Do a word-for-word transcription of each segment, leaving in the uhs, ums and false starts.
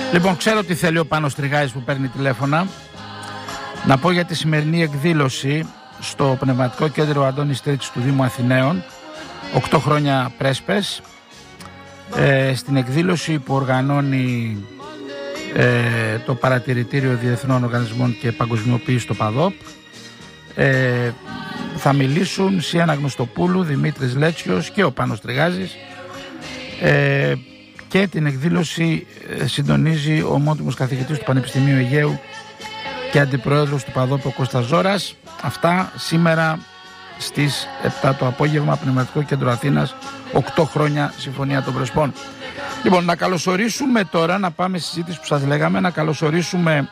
Λοιπόν, ξέρω τι θέλει ο Πάνος Τριγάης που παίρνει τηλέφωνα. Να πω για τη σημερινή εκδήλωση στο Πνευματικό Κέντρο Αντώνης Τρίτσης του Δήμου Αθηναίων, οκτώ χρόνια πρέσπες, ε, στην εκδήλωση που οργανώνει ε, το Παρατηρητήριο Διεθνών Οργανισμών και Παγκοσμιοποίησης, το ΠΑΔΟΠ. Ε, θα μιλήσουν Σιάννα Γνωστοπούλου, Δημήτρης Λέτσιος και ο Πάνος Τριγάζης, ε, και την εκδήλωση ε, συντονίζει ο ομότιμος καθηγητής του Πανεπιστημίου Αιγαίου και αντιπρόεδρος του ΠΑΔΟΠ, ο Κώστας Ζώρας. Αυτά σήμερα στις επτά το απόγευμα, Πνευματικό Κέντρο Αθήνας, οκτώ χρόνια Συμφωνία των Πρεσπών. Λοιπόν, να καλωσορίσουμε τώρα, να πάμε στη συζήτηση που σας λέγαμε, να καλωσορίσουμε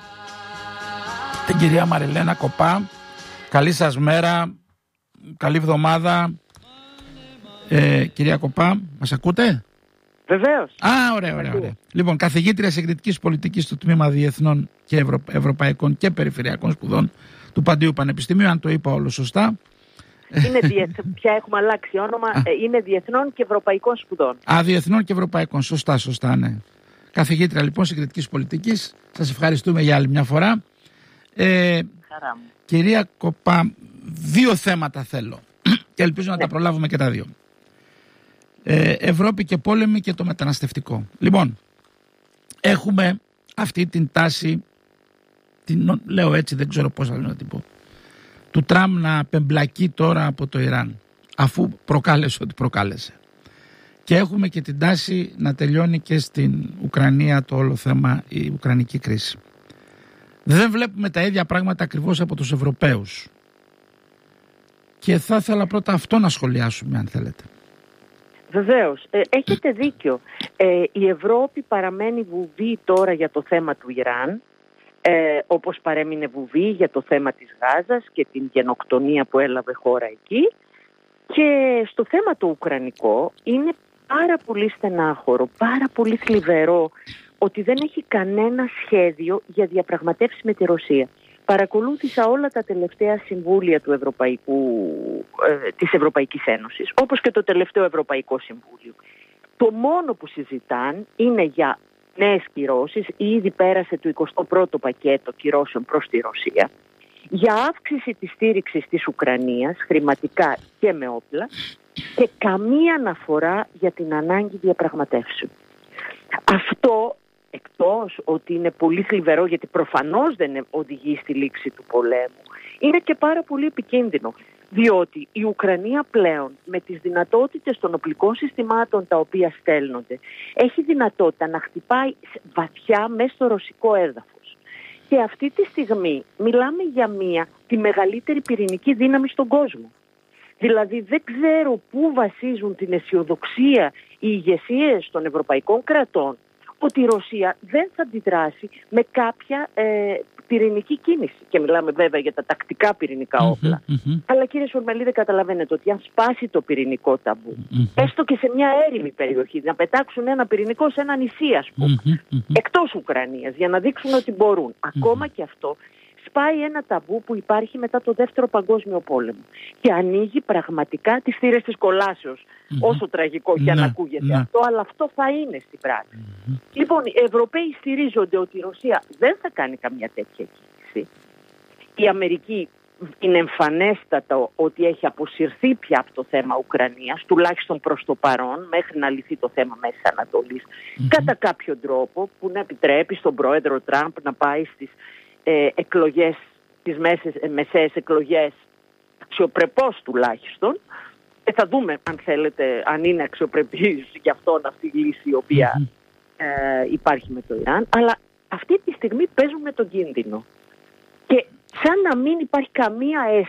την κυρία Μαριλένα Κοπά. Καλή σας μέρα, καλή εβδομάδα. Ε, κυρία Κοπά, μας ακούτε? Βεβαίως. Α, ωραία, ωραία, ωραία. Λοιπόν, καθηγήτρια Συγκριτικής Πολιτικής στο Τμήμα Διεθνών και Ευρω... Ευρωπαϊκών και Περιφερειακών Σπουδών του Παντίου Πανεπιστημίου, αν το είπα όλο σωστά. Είναι διεθ... Πια έχουμε αλλάξει όνομα, Α. είναι Διεθνών και Ευρωπαϊκών Σπουδών. Α, Διεθνών και Ευρωπαϊκών, σωστά, σωστά, ναι. Καθηγήτρια λοιπόν Συγκριτικής Πολιτικής, σας ευχαριστούμε για άλλη μια φορά. Ε, Χαρά μου. Κυρία Κοπά, δύο θέματα θέλω και ελπίζω να ναι. τα προλάβουμε και τα δύο. Ε, Ευρώπη και πόλεμη και το μεταναστευτικό. Λοιπόν, έχουμε αυτή την τάση, την, λέω έτσι, δεν ξέρω πώς θα να την πω, του Τραμπ να απεμπλακεί τώρα από το Ιράν, αφού προκάλεσε ό,τι προκάλεσε. Και έχουμε και την τάση να τελειώνει και στην Ουκρανία το όλο θέμα, η Ουκρανική κρίση. Δεν βλέπουμε τα ίδια πράγματα ακριβώς από τους Ευρωπαίους. Και θα ήθελα πρώτα αυτό να σχολιάσουμε, αν θέλετε. Βεβαίως. Ε, έχετε δίκιο. Ε, η Ευρώπη παραμένει βουβή τώρα για το θέμα του Ιράν, ε, όπως παρέμεινε βουβή για το θέμα της Γάζας και την γενοκτονία που έλαβε χώρα εκεί. Και στο θέμα το ουκρανικό είναι πάρα πολύ στενάχωρο, πάρα πολύ θλιβερό ότι δεν έχει κανένα σχέδιο για διαπραγματεύσεις με τη Ρωσία. Παρακολούθησα όλα τα τελευταία συμβούλια του Ευρωπαϊκού, ε, της Ευρωπαϊκής Ένωσης, όπως και το τελευταίο Ευρωπαϊκό Συμβούλιο. Το μόνο που συζητάν είναι για νέες κυρώσεις, ήδη πέρασε το εικοστό πρώτο πακέτο κυρώσεων προς τη Ρωσία, για αύξηση της στήριξης της Ουκρανίας, χρηματικά και με όπλα, και καμία αναφορά για την ανάγκη διαπραγματεύσεων. Αυτό, εκτός ότι είναι πολύ θλιβερό γιατί προφανώς δεν οδηγεί στη λήξη του πολέμου, είναι και πάρα πολύ επικίνδυνο. Διότι η Ουκρανία πλέον με τις δυνατότητες των οπλικών συστημάτων τα οποία στέλνονται έχει δυνατότητα να χτυπάει βαθιά μέσα στο ρωσικό έδαφος. Και αυτή τη στιγμή μιλάμε για μία, τη μεγαλύτερη πυρηνική δύναμη στον κόσμο. Δηλαδή δεν ξέρω πού βασίζουν την αισιοδοξία οι ηγεσίες των ευρωπαϊκών κρατών ότι η Ρωσία δεν θα αντιδράσει με κάποια ε, πυρηνική κίνηση. Και μιλάμε βέβαια για τα τακτικά πυρηνικά όπλα. Mm-hmm, mm-hmm. Αλλά κύριε Σουρμελίδη, καταλαβαίνετε ότι αν σπάσει το πυρηνικό ταμπού, mm-hmm. έστω και σε μια έρημη περιοχή, να πετάξουν ένα πυρηνικό σε ένα νησί, ας πούμε, mm-hmm. εκτός Ουκρανίας, για να δείξουν ότι μπορούν. Mm-hmm. Ακόμα και αυτό σπάει ένα ταμπού που υπάρχει μετά το Δεύτερο Παγκόσμιο Πόλεμο και ανοίγει πραγματικά τις θύρες της κολάσεως. Mm-hmm. Όσο τραγικό και αν ακούγεται ναι. αυτό, αλλά αυτό θα είναι στην πράξη. Mm-hmm. Λοιπόν, οι Ευρωπαίοι στηρίζονται ότι η Ρωσία δεν θα κάνει καμία τέτοια κίνηση. Η Αμερική είναι εμφανέστατο ότι έχει αποσυρθεί πια από το θέμα Ουκρανίας, τουλάχιστον προς το παρόν, μέχρι να λυθεί το θέμα Μέσης Ανατολής, mm-hmm. κατά κάποιο τρόπο που να επιτρέπει στον πρόεδρο Τραμπ να πάει στις Ε, εκλογές, τις μέσες, ε, μεσαίες εκλογές αξιοπρεπώς τουλάχιστον, και θα δούμε αν θέλετε αν είναι αξιοπρεπής για αυτόν αυτή η λύση η οποία mm-hmm. ε, υπάρχει με το Ιράν, αλλά αυτή τη στιγμή παίζουν με τον κίνδυνο και σαν να μην υπάρχει καμία αίσθηση